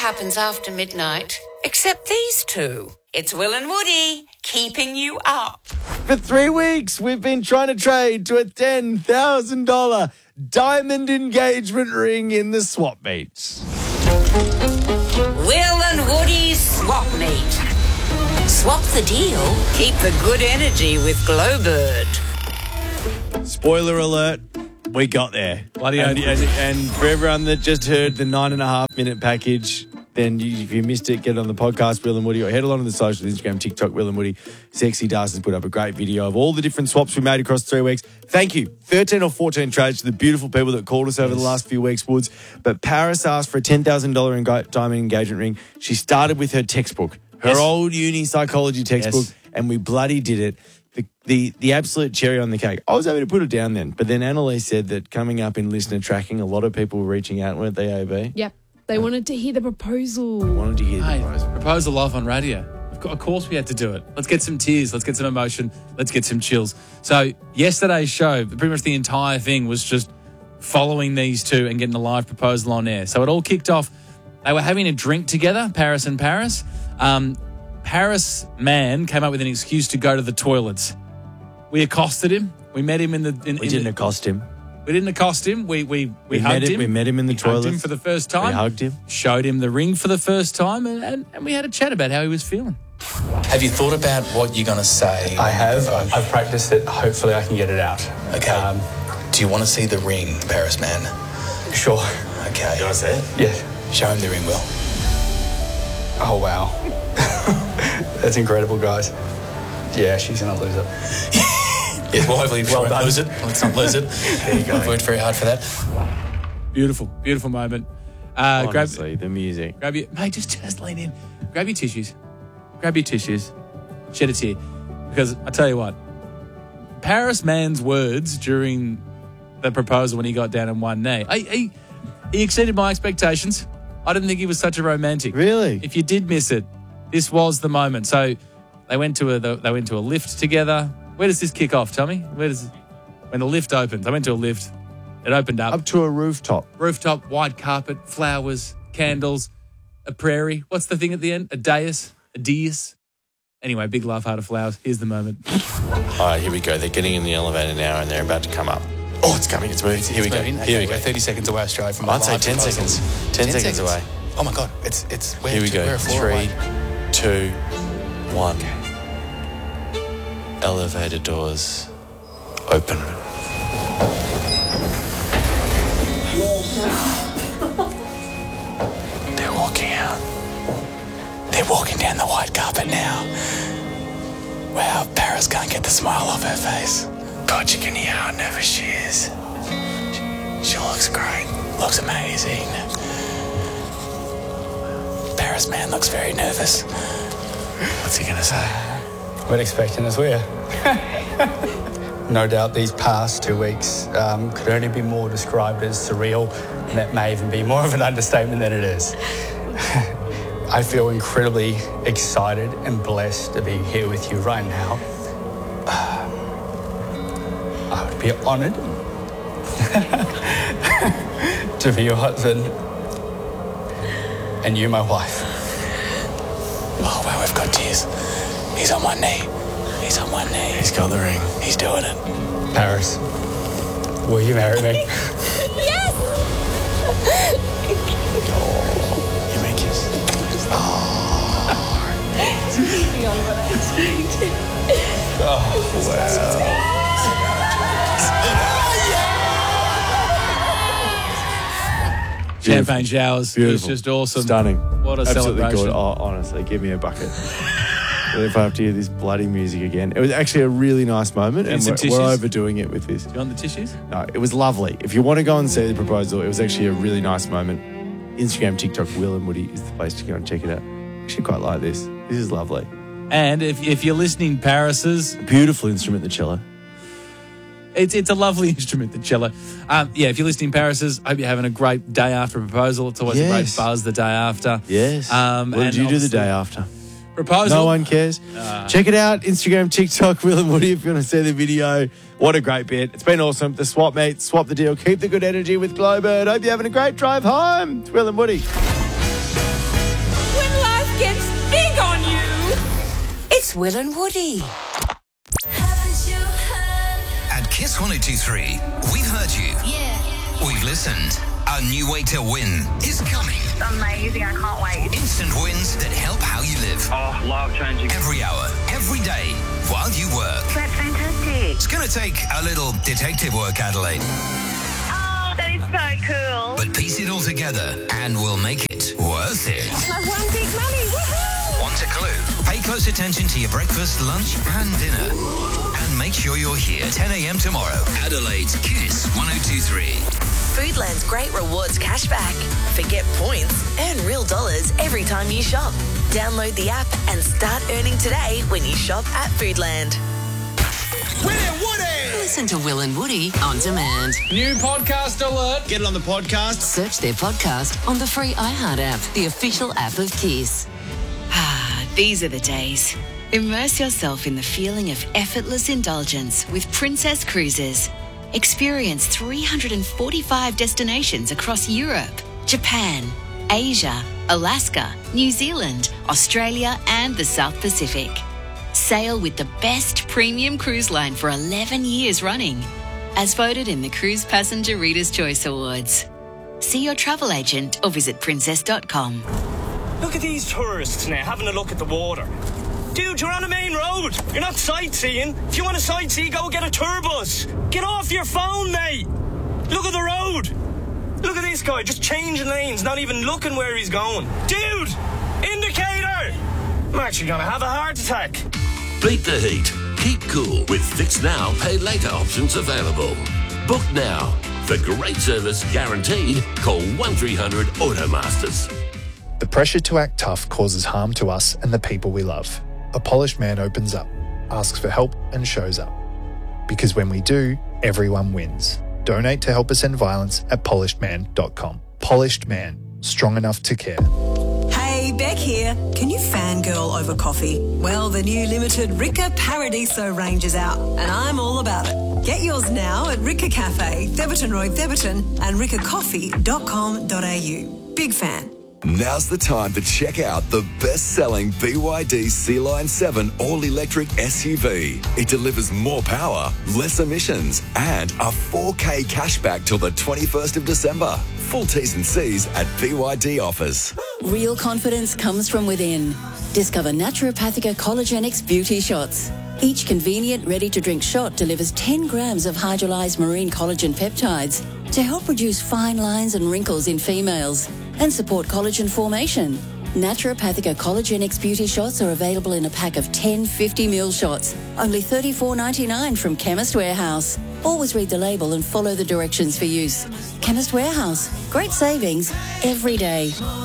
happens after midnight, except these two. It's Will and Woody, keeping you up. For 3 weeks, we've been trying to trade to a $10,000 diamond engagement ring in the swap meet. Will and Woody's swap meet. Swap the deal, keep the good energy with Glowbird. Spoiler alert, we got there. Bloody and for everyone that just heard the 9.5 minute package, then if you missed it, get it on the podcast, Will and Woody, or head along to the socials, Instagram, TikTok, Will and Woody. Sexy Darcy's put up a great video of all the different swaps we made across 3 weeks. Thank you. 13 or 14 trades to the beautiful people that called us over the last few weeks, Woods. But Paris asked for a $10,000 diamond engagement ring. She started with her textbook, her old uni psychology textbook, and we bloody did it. The absolute cherry on the cake. I was able to put it down then, but then Annalise said that coming up in listener tracking, a lot of people were reaching out, weren't they, AB? Yep. They wanted to hear the proposal. Wanted to hear the proposal. Proposal live on radio. Of course we had to do it. Let's get some tears. Let's get some emotion. Let's get some chills. So yesterday's show, pretty much the entire thing was just following these two and getting a live proposal on air. So it all kicked off. They were having a drink together, Paris and Paris. Paris man came up with an excuse to go to the toilets. We accosted him. We met him in the... We didn't accost him. We didn't accost him. We hugged him. We met him in the toilet. Hugged him for the first time. We hugged him. Showed him the ring for the first time, and we had a chat about how he was feeling. Have you thought about what you're going to say? I have. I've practiced it. Hopefully I can get it out. Okay. Do you want to see the ring, Paris man? Sure. Okay. You want to see it? Yeah. Show him the ring, Will. Oh, wow. That's incredible, guys. Yeah, she's going to lose it. Yes, well, hopefully we won't lose it. Let's not lose it. There you go. I've worked very hard for that. Beautiful, beautiful moment. Honestly, the music. Mate, just lean in. Grab your tissues. Shed a tear. Because I tell you what, Paris man's words during the proposal when he got down on one knee, he exceeded my expectations. I didn't think he was such a romantic. Really? If you did miss it, this was the moment. So they went to a lift together. Where does this kick off, Tommy? When the lift opens? I went to a lift. It opened up. Up to a rooftop. Rooftop, white carpet, flowers, candles, a prairie. What's the thing at the end? A dais? Anyway, big love heart of flowers. Here's the moment. All right, here we go. They're getting in the elevator now and they're about to come up. Oh, it's coming. It's moving. Here we go. Here we go. 30 seconds away, Australia, from I'd say 10 seconds. 10 seconds away. Oh, my God. It's Here we go. 3, 2, 1. Elevator doors open. They're walking out. They're walking down the white carpet now. Wow, Paris can't get the smile off her face. God, you can hear how nervous she is. She looks great. Looks amazing. Paris man looks very nervous. What's he going to say? Weren't expecting this, were you? No doubt these past 2 weeks could only be more described as surreal, and that may even be more of an understatement than it is. I feel incredibly excited and blessed to be here with you right now. I would be honoured to be your husband and you my wife. Oh, wow, we've got tears. He's on one knee. He's on one knee. He's got the ring. He's doing it. Paris, will you marry me? Yes! You may kiss. Champagne showers. Beautiful. It was just awesome. Stunning. What a Absolutely celebration. good. Oh, honestly, give me a bucket. If I have to hear this bloody music again. It was actually a really nice moment, and we're overdoing it with this. Do you want the tissues? No, it was lovely. If you want to go and see the proposal, it was actually a really nice moment. Instagram, TikTok, Will and Woody is the place to go and check it out. I actually quite like this. This is lovely. And if you're listening, Paris's, Beautiful instrument, the cello. it's a lovely instrument, the cello. If you're listening, Paris's, I hope you're having a great day after a proposal. It's always a great buzz the day after. Yes. What did you do the day after? Proposal. No one cares. Check it out. Instagram, TikTok, Will and Woody if you want to see the video. What a great bit. It's been awesome. The swap meet, swap the deal. Keep the good energy with Glowbird. Hope you're having a great drive home. It's Will and Woody. Will and Woody. At Kiss 1023, we've heard you. Yeah. We've listened. A new way to win is coming. Amazing, I can't wait. Instant wins that help how you live. Oh, life-changing. Every hour, every day, while you work. That's fantastic. It's going to take a little detective work, Adelaide. Oh, that is so cool. But piece it all together and we'll make it worth it. I've won big money, woohoo! Want a clue? Pay close attention to your breakfast, lunch and dinner. And make sure you're here 10 a.m. tomorrow. Adelaide's Kiss 1023. Foodland's great rewards cashback. Forget points, earn real dollars every time you shop. Download the app and start earning today when you shop at Foodland. Will and Woody! Listen to Will and Woody on demand. New podcast alert. Get it on the podcast. Search their podcast on the free iHeart app, the official app of Kiss. These are the days. Immerse yourself in the feeling of effortless indulgence with Princess Cruises. Experience 345 destinations across Europe, Japan, Asia, Alaska, New Zealand, Australia and the South Pacific. Sail with the best premium cruise line for 11 years running, as voted in the Cruise Passenger Reader's Choice Awards. See your travel agent or visit princess.com. Look at these tourists now having a look at the water. Dude, you're on a main road. You're not sightseeing. If you want to sightsee, go get a tour bus. Get off your phone, mate. Look at the road. Look at this guy just changing lanes, not even looking where he's going. Dude, indicator. I'm actually going to have a heart attack. Beat the heat. Keep cool with Fix Now, Pay Later options available. Book now. For great service guaranteed, call 1300 Automasters. The pressure to act tough causes harm to us and the people we love. A polished man opens up, asks for help and shows up. Because when we do, everyone wins. Donate to help us end violence at polishedman.com. Polished Man, strong enough to care. Hey, Beck here. Can you fangirl over coffee? Well, the new limited Ricca Paradiso range is out, and I'm all about it. Get yours now at Ricca Cafe, Theberton Road, Theberton, and riccacoffee.com.au. Big fan. Now's the time to check out the best-selling BYD Sea-Line 7 all-electric SUV. It delivers more power, less emissions, and a 4K cashback till the 21st of December. Full T's and C's at BYD Offers. Real confidence comes from within. Discover Naturopathica Collagenix Beauty Shots. Each convenient, ready-to-drink shot delivers 10 grams of hydrolyzed marine collagen peptides to help reduce fine lines and wrinkles in females and support collagen formation. Naturopathica Collagenix Beauty Shots are available in a pack of 10 50ml shots, only $34.99 from Chemist Warehouse. Always read the label and follow the directions for use. Chemist Warehouse, great savings every day.